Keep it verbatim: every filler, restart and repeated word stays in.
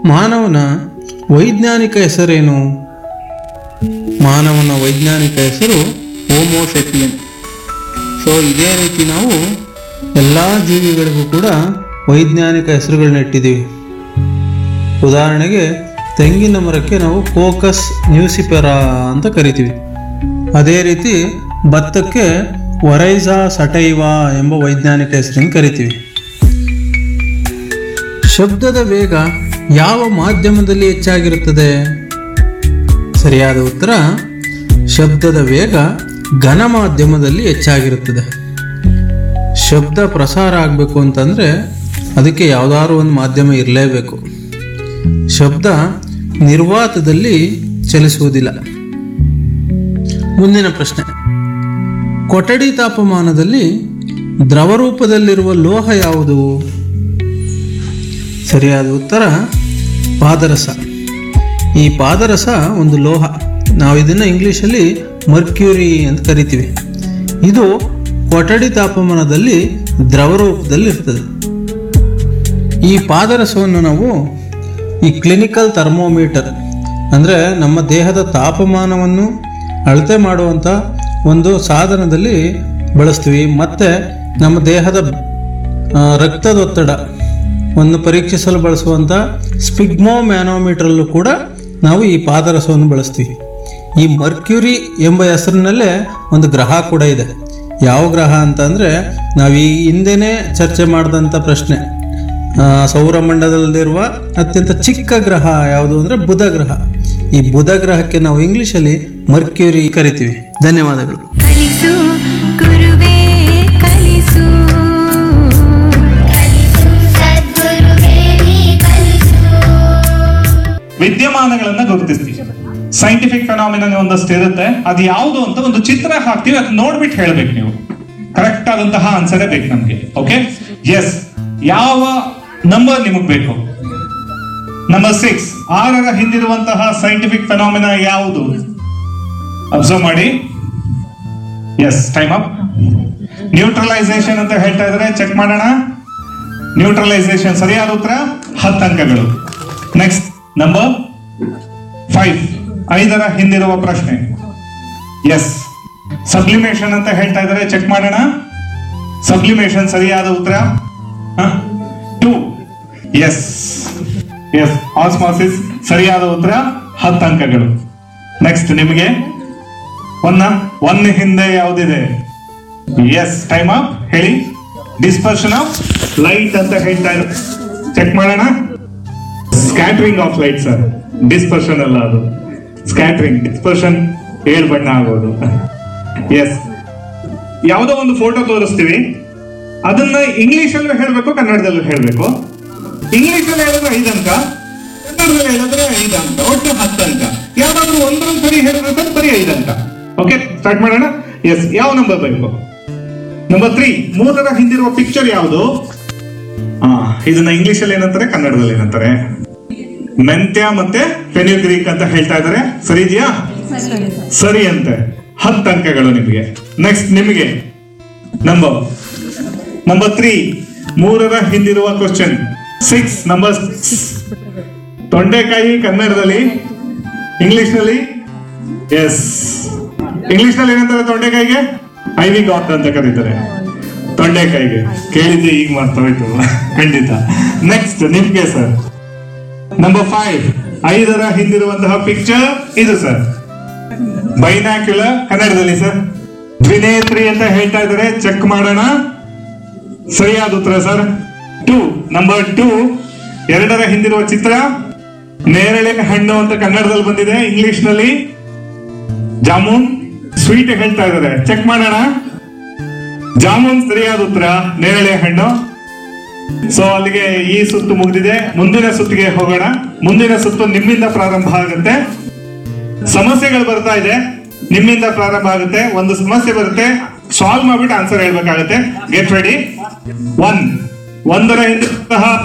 ಮಾನವನ ವೈಜ್ಞಾನಿಕ ಹೆಸರೇನು? ಮಾನವನ ವೈಜ್ಞಾನಿಕ ಹೆಸರು ಹೋಮೋಸೆಪಿಯನ್. ಸೊ ಇದೇ ರೀತಿ ನಾವು ಎಲ್ಲ ಜೀವಿಗಳಿಗೂ ಕೂಡ ವೈಜ್ಞಾನಿಕ ಹೆಸರುಗಳನ್ನ ಇಟ್ಟಿದ್ದೀವಿ. ಉದಾಹರಣೆಗೆ ತೆಂಗಿನ ಮರಕ್ಕೆ ನಾವು ಕೋಕಸ್ ನ್ಯೂಸಿಫೆರಾ ಅಂತ ಕರಿತೀವಿ. ಅದೇ ರೀತಿ ಭತ್ತಕ್ಕೆ ವರೈಸಾ ಸಟೈವಾ ಎಂಬ ವೈಜ್ಞಾನಿಕ ಹೆಸರನ್ನು ಕರಿತೀವಿ. ಶಬ್ದದ ವೇಗ ಯಾವ ಮಾಧ್ಯಮದಲ್ಲಿ ಹೆಚ್ಚಾಗಿರುತ್ತದೆ? ಸರಿಯಾದ ಉತ್ತರ ಶಬ್ದದ ವೇಗ ಘನ ಮಾಧ್ಯಮದಲ್ಲಿ ಹೆಚ್ಚಾಗಿರುತ್ತದೆ. ಶಬ್ದ ಪ್ರಸಾರ ಆಗಬೇಕು ಅಂತಂದರೆ ಅದಕ್ಕೆ ಯಾವುದಾದ್ರು ಒಂದು ಮಾಧ್ಯಮ ಇರಲೇಬೇಕು. ಶಬ್ದ ನಿರ್ವಾತದಲ್ಲಿ ಚಲಿಸುವುದಿಲ್ಲ. ಮುಂದಿನ ಪ್ರಶ್ನೆ, ಕೊಠಡಿ ತಾಪಮಾನದಲ್ಲಿ ದ್ರವ ರೂಪದಲ್ಲಿರುವ ಲೋಹ ಯಾವುದು? ಸರಿಯಾದ ಉತ್ತರ ಪಾದರಸ. ಈ ಪಾದರಸ ಒಂದು ಲೋಹ. ನಾವು ಇದನ್ನು ಇಂಗ್ಲೀಷಲ್ಲಿ ಮರ್ಕ್ಯೂರಿ ಅಂತ ಕರಿತೀವಿ. ಇದು ಕೊಠಡಿ ತಾಪಮಾನದಲ್ಲಿ ದ್ರವ ರೂಪದಲ್ಲಿ ಇರ್ತದೆ. ಈ ಪಾದರಸವನ್ನು ನಾವು ಈ ಕ್ಲಿನಿಕಲ್ ಥರ್ಮೋಮೀಟರ್ ಅಂದರೆ ನಮ್ಮ ದೇಹದ ತಾಪಮಾನವನ್ನು ಅಳತೆ ಮಾಡುವಂಥ ಒಂದು ಸಾಧನದಲ್ಲಿ ಬಳಸ್ತೀವಿ. ಮತ್ತು ನಮ್ಮ ದೇಹದ ರಕ್ತದೊತ್ತಡವನ್ನು ಪರೀಕ್ಷಿಸಲು ಬಳಸುವಂಥ ಸ್ಪಿಗ್ಮೋ ಮ್ಯಾನೋಮೀಟರಲ್ಲೂ ಕೂಡ ನಾವು ಈ ಪಾದರಸವನ್ನು ಬಳಸ್ತೀವಿ. ಈ ಮರ್ಕ್ಯೂರಿ ಎಂಬ ಹೆಸರಿನಲ್ಲೇ ಒಂದು ಗ್ರಹ ಕೂಡ ಇದೆ. ಯಾವ ಗ್ರಹ ಅಂತ ಅಂದರೆ ನಾವು ಈ ಹಿಂದೆನೇ ಚರ್ಚೆ ಮಾಡಿದಂಥ ಪ್ರಶ್ನೆ, ಸೌರಮಂಡಲದಲ್ಲಿರುವ ಅತ್ಯಂತ ಚಿಕ್ಕ ಗ್ರಹ ಯಾವುದು ಅಂದರೆ ಬುಧ ಗ್ರಹ. ಈ ಬುಧ ಗ್ರಹಕ್ಕೆ ನಾವು ಇಂಗ್ಲಿಷಲ್ಲಿ ಮರ್ಕ್ಯೂರಿ ಕರಿತೀವಿ. ಧನ್ಯವಾದಗಳು. ಕಲಿಸು ಗುರುವೇ ಕಲಿಸು, ವಿದ್ಯಮಾನಗಳನ್ನ ಗುರುತಿಸ್ತೀವಿ. ಸೈಂಟಿಫಿಕ್ ಫೆನಾಮಿನನ್ ಒಂದಷ್ಟು ಇರುತ್ತೆ, ಅದು ಯಾವುದು ಅಂತ ಒಂದು ಚಿತ್ರ ಹಾಕ್ತೀವಿ, ಅದು ನೋಡ್ಬಿಟ್ಟು ಹೇಳ್ಬೇಕು. ನೀವು ಕರೆಕ್ಟ್ ಆದಂತಹ ಆನ್ಸರೇ ಬೇಕು ನಮ್ಗೆ. Okay, S. ಯಾವ ನಂಬರ್ ನಿಮಗ್ ಬೇಕು? Number six. ಆರರ ಹಿಂದಿರುವಂತಹ ಸೈಂಟಿಫಿಕ್ ಫೆನಾಮಿನ ಯಾವುದು? ಅಬ್ಸರ್ವ್ ಮಾಡಿ. S, time up. ನ್ಯೂಟ್ರಲೈಸೇಷನ್ ಅಂತ ಹೇಳ್ತಾ ಇದ್ರೆ ಚೆಕ್ ಮಾಡೋಣ. ನ್ಯೂಟ್ರಲೈಸೇಷನ್ ಸರಿಯಾದ ಉತ್ತರ, ಹತ್ತು ಅಂಕಗಳು. ನೆಕ್ಸ್ಟ್ ನಂಬರ್ ಫೈವ್, ಐದರ ಹಿಂದಿರುವ ಪ್ರಶ್ನೆ. ಎಸ್, ಸಬ್ಲಿಮೇಷನ್ ಅಂತ ಹೇಳ್ತಾ ಇದ್ದಾರೆ, ಚೆಕ್ ಮಾಡೋಣ. ಸಬ್ಲಿಮೇಷನ್ ಸರಿಯಾದ ಉತ್ತರ ಟೂ. ಎಸ್ ಎಸ್, ಆಸ್ಮಾಸಿಸ್ ಸರಿಯಾದ ಉತ್ತರ, ಹತ್ತು ಅಂಕಗಳು. ನೆಕ್ಸ್ಟ್ ನಿಮಗೆ ಒನ್ನ ಒನ್ ಹಿಂದೆ ಯಾವುದಿದೆ? S, time up. ಹೇಳಿ. ಡಿಸ್ಪರ್ಷನ್ ಆಫ್ ಲೈಟ್ ಅಂತ ಹೇಳ್ತಾ ಇದ್ದಾರೆ, ಚೆಕ್ ಮಾಡೋಣ. Scattering of light sir, dispersion ಅಲ್ಲ ಅದು, ಸ್ಕ್ಯಾಟರಿಂಗ್. ಡಿಸ್ಪರ್ಷನ್ ಏಳು ಬಣ್ಣ ಆಗೋದು. ಎಸ್, ಯಾವುದೋ ಒಂದು ಫೋಟೋ ತೋರಿಸ್ತೀವಿ, ಅದನ್ನ ಇಂಗ್ಲಿಷ್ ಅಲ್ಲೂ ಹೇಳ್ಬೇಕು, ಕನ್ನಡದಲ್ಲೂ ಹೇಳ್ಬೇಕು. ಇಂಗ್ಲಿಷ್ ಅಲ್ಲಿ ಹೇಳಿದ್ರೆ ಐದು ಅಂಕ, ಕನ್ನಡದಲ್ಲಿ ಹೇಳಿದ್ರೆ ಐದು ಅಂಕ, ಒಟ್ಟು ಹತ್ತು ಅಂಕ. ಯಾವ್ದಾದ್ರು ಒಂದೊಂದು ಸರಿ ಹೇಳ್ಬೇಕಂದ್ರೆ ಬರೀ ಐದು ಅಂಕ. ಓಕೆ, ಸ್ಟಾರ್ಟ್ ಮಾಡೋಣ. ಎಸ್, ಯಾವ ನಂಬರ್ ಬೇಕು? Number three. ಮೂರರ ಹಿಂದಿರುವ ಪಿಕ್ಚರ್ ಯಾವುದು? ಆ ಇದನ್ನ ಇಂಗ್ಲಿಷ್ ಅಲ್ಲಿ ಏನಂತಾರೆ, ಕನ್ನಡದಲ್ಲಿ ಏನಂತಾರೆ? ಮೆಂತ್ಯ ಮತ್ತೆ ಫೆನ್ಯುಗ್ರೀಕ್ ಅಂತ ಹೇಳ್ತಾ ಇದ್ದಾರೆ. ಸರಿ ಇದೆಯಾ? ಸರಿ ಅಂತೆ, ಹತ್ತು ಅಂಕಗಳು ನಿಮಗೆ. ನೆಕ್ಸ್ಟ್ ನಿಮಗೆ ನಂಬರ್ ನಂಬರ್ ತ್ರೀ, ಮೂರರ ಹಿಂದಿರುವ ಕ್ವಶನ್ ಸಿಕ್ಸ್. ನಂಬರ್ ತೊಂಡೆಕಾಯಿ ಕನ್ನಡದಲ್ಲಿ, ಇಂಗ್ಲಿಷ್ ನಲ್ಲಿ? ಎಸ್, ಇಂಗ್ಲಿಷ್ ನಲ್ಲಿ ಏನಂತಾರೆ ತೊಂಡೆಕಾಯಿಗೆ? ಐವಿ ಗಾಟ್ ಅಂತ ಕರೀತಾರೆ. ತೊಂಡೆಕಾಯಿಗೆ ಕೇಳಿದ್ದೆ, ಈಗ ಮಾಡ್ತಾ ಖಂಡಿತ. ನೆಕ್ಸ್ಟ್ ನಿಮ್ಗೆ ಸರ್ ನಂಬರ್ ಫೈವ್, ಐದರ ಹಿಂದಿರುವಂತಹ ಪಿಕ್ಚರ್ ಇದು ಸರ್. ಬೈನಾಕ್ಯುಲರ್ ಕನ್ನಡದಲ್ಲಿ ಸರ್ ದ್ವಿನೇತ್ರಿ ಅಂತ ಹೇಳ್ತಾ ಇದ್ದಾರೆ, ಚೆಕ್ ಮಾಡೋಣ. ಸರಿಯಾದ ಉತ್ತರ ಸರ್ ಟೂ. ನಂಬರ್ ಟೂ, ಎರಡರ ಹಿಂದಿರುವ ಚಿತ್ರ ನೇರಳೆ ಹಣ್ಣು ಅಂತ ಕನ್ನಡದಲ್ಲಿ ಬಂದಿದೆ, ಇಂಗ್ಲಿಷ್ ನಲ್ಲಿ ಜಾಮೂನ್ ಸ್ವೀಟ್ ಹೇಳ್ತಾ ಇದ್ದಾರೆ, ಚೆಕ್ ಮಾಡೋಣ. ಜಾಮೂನ್ ಸರಿಯಾದ ಉತ್ತರ, ನೇರಳೆ ಹಣ್ಣು. ಸೊ ಅಲ್ಲಿಗೆ ಈ ಸುತ್ತು ಮುಗಿದಿದೆ. ಮುಂದಿನ ಸುತ್ತಿಗೆ ಹೋಗೋಣ. ಮುಂದಿನ ಸುತ್ತು ನಿಮ್ಮಿಂದ ಪ್ರಾರಂಭ ಆಗುತ್ತೆ. ಸಮಸ್ಯೆಗಳು ಬರ್ತಾ ಇದೆ, ನಿಮ್ಮಿಂದ ಪ್ರಾರಂಭ ಆಗುತ್ತೆ. ಒಂದು ಸಮಸ್ಯೆ ಬರುತ್ತೆ, ಸಾಲ್ವ್ ಮಾಡ್ಬಿಟ್ಟು ಆನ್ಸರ್ ಹೇಳ್ಬೇಕಾಗುತ್ತೆ. Get ready. ಒನ್ ಒಂದರ ಹಿಂದೆ